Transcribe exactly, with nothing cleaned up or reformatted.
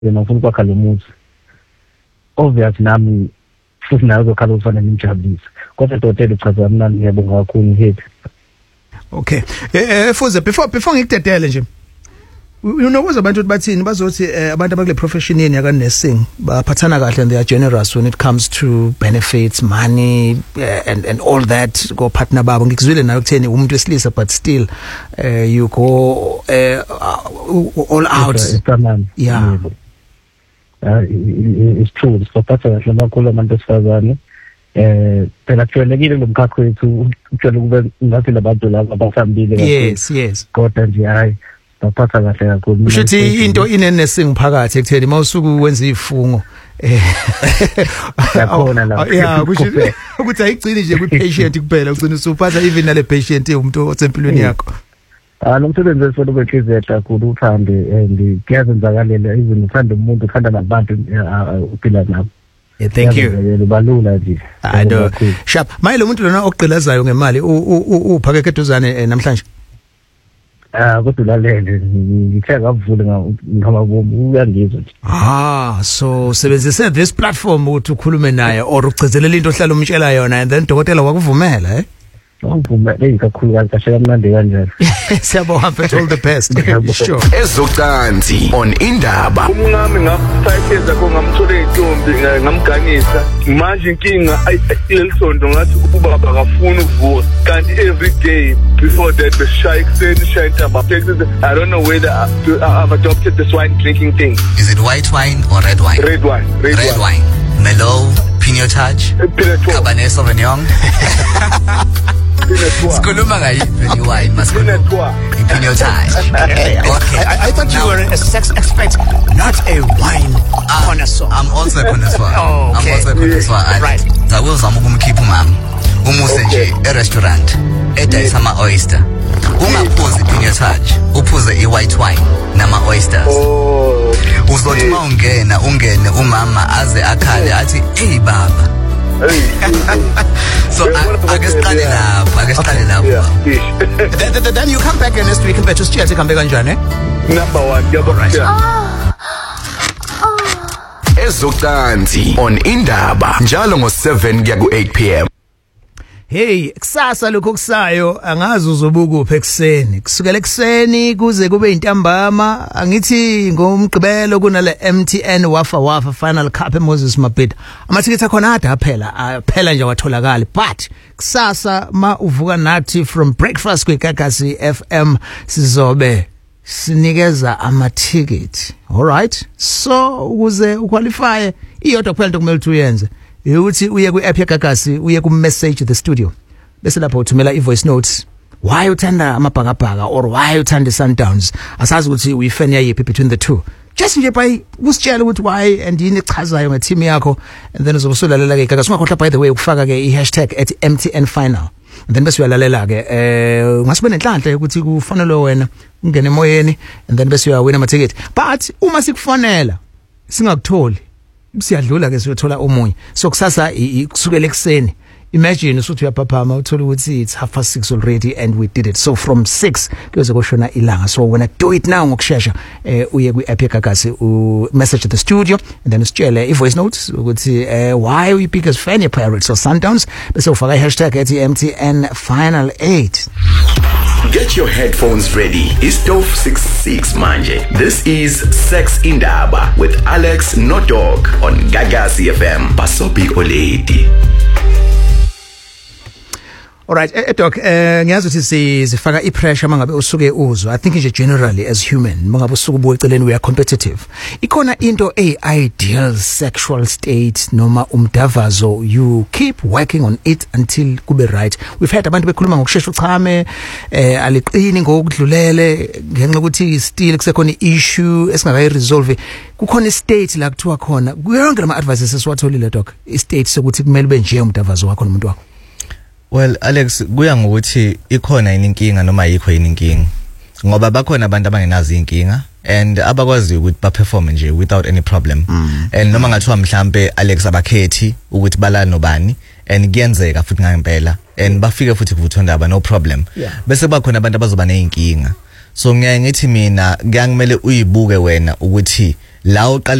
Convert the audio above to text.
yena ufuna ukwakha lo muzi obvious nami futhi nayo uzokhala ufana nimjabulisa kodwa dotela uchaza mnandi ngiyabonga kakhulu ngihethi. Okay eh fuze before before ngikudedele nje you know kuze abantu bathini bazothi abantu abakule profession yeni yaka nursing baphathana kahle and they are generous when it comes to benefits, money uh, and and all that go partner babo ngikuzwile nayo kutheni umuntu wesilisa but still uh, you go uh, all out. Yeah. Uh, it's true siphatha kahle kakhulu abantu besifazane eh phela kujwayelekile lo mkhakha wethu ukujwayele kube ngathi labantu laba abasambile kakhulu. Yes yes kodwa nje hayi baphatha kahle kakhulu. Ushithi into inenesing phakathi ekutheni mawusuku wenza izifungo eh yakhona la yeah kusho ukuthi ayigcini nje kwi-patient kuphela ugcina usuphatha even nale patient umuntu osempilweni yakho. Ah lo msebenzi wesifo bekhizela kakhulu uthande and kuyazenzakalela even uthanda umuntu uthanda nabantu uphila nabo. Yeah, thank you. Balula nje. I know. Sharp. Mayilo umuntu lona ogqilazayo ngemali uphake keduzane namhlanje. Ah kodwa lalele ngithe ngavule ngihamba uyangizwa nje. Ah so sebenzise this platform ukuthi ukhulume naye or ugcizelela into ohlala umtshela yona and then dokotela wakuvumela eh? Ngivumele kakhulu kahle kamnandi kanjalo. Siyabonga mfethu all the best. Sure. Ezocansi on Indaba. Umngami ngaphatheza ko ngamthole intombi ngamganisa. Manje inkinga ayilesonto ngathi ubaba akafuna ukuvuka. Kanti every day before that the shy extend shy taba. I don't know whether I've adopted this wine drinking thing. Is it white wine or red wine? Red wine. Red, red wine. wine. Mellow, Pinotage, Cabernet Sauvignon. Skuluma ngayi wine maskuluma. Pinotage. Okay. I, I thought you were a sex expert, not a wine uh, connoisseur. I'm also a connoisseur. Oh, okay. I'm also a connoisseur. Yeah. Right. Zawuzama ukumkhipha umama. Umuse nje e restaurant. Edayisa ama oyster. Ungaphuzi Pinotage, uphuze i white wine nama oysters. Oh. Uzothi mawungena ungene umama aze akhale athi hey baba. So I guess qale lapha, I guess qale lapha. Then you come back next week mfethu sithethe kambe kanjani? Number one, ngiyabonga. Ezocansi on Indaba njalo ngo seven kuya ku eight p m. Hey, kusasa lokho kusayo angazi uzobuka uphe ekseni. Kusukela ekseni kuze kube intambama, angithi ngomgqibelo kunale M T N Wafa Wafa Final Cup eMoses Mabhida. Amathikithi akhona ade aphela, aphela nje watholakala. But kusasa ma uvuka nathi from breakfast kweGagasi F M sizobe sinikeza amathikithi. All right? So ukuze uqualify iyodwa kuphela into kumele ukuthi uyenze. Uthi uye ku app yaGagasi uye ku message the studio bese lapho uthumela i voice notes why uthanda amabhakabhaka or why uthanda Sundowns asazi ukuthi uyifan yayipi between the two just nje by usitshela ukuthi why and yini echazayo nge team yakho and then uzobusulalela ke Gagasi ungakhohlwa by the way ukufaka ke i hashtag at M T N final and then bese uyalalela ke eh ngasibe nenhlanhla ukuthi kufanele wena ungene emoyeni and then bese uyawina amathiketi but uma sikufonela singakutholi siyadlula ke siyothola omunye so kusasa kusukela ekseni imagine usuthi uyaphaphama uthola ukuthi it's half past six already and we did it so from six kuze koshona ilanga so when I do it now ngokushesha eh uye ku app yaGagasi u message the studio and then usitshele i voice notes ukuthi eh why we pick as fan Pirates or Sundowns bese ufaka i hashtag at M T N final eight. Get your headphones ready. It's twelve sixty-six manje. This is Sex Indaba with Alex Nodog on Gagasi F M. Basopi Oledi. All right, eh, doc, eh ngiyazi ukuthi sifaka ipressure mangabe usuke uzwa. I think nje generally as human, mangabe usuke ubuye eceleni we are competitive. Ikhona into a ideal sexual state noma umdavazo you keep working on it until kube right. We've had abantu bekhuluma ngokusheshsha uchame eh aliqini ngokudlulele ngenxa ukuthi still kusekhona issue esingakayi resolve. Kukhona state la kuthiwa khona. Kuyonke lama advices esiwatholile doc. I state sokuthi kumele ube nje umdavazo wakho nomuntu wakho. Well Alex kuya ngokuthi ikhona inkinga noma ayikho inkinga ngoba bakhona abantu abangenazi inkinga and abakwazi ukuthi ba perform nje without any problem mm. and noma ngathiwa mhlambe Alex abakhethi ukuthi bala nobani and kuyenzeka futhi ngempela and bafike futhi kuvuthwa ndaba no problem yeah. Bese bakhona abantu abazoba nezinkinga so ngiyaye ngithi mina kuyangimele uyibuke wena ukuthi la uqala